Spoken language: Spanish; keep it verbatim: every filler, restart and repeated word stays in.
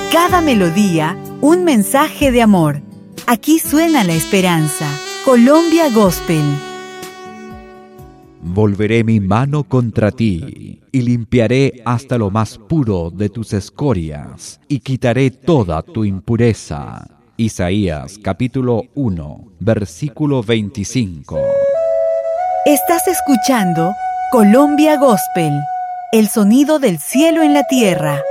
Cada melodía, un mensaje de amor. Aquí suena la esperanza. Colombia Gospel. Volveré mi mano contra ti, y limpiaré hasta lo más puro de tus escorias, y quitaré toda tu impureza. Isaías capítulo uno, versículo veinticinco. Estás escuchando Colombia Gospel, el sonido del cielo en la tierra.